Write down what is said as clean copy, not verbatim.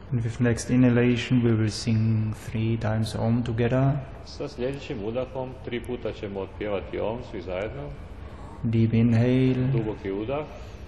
And with next inhalation we will sing 3 times Om together. Sa sljedećim udahom 3 puta ćemo otpjevati Om svi zajedno. Deep inhale. Duboki udah.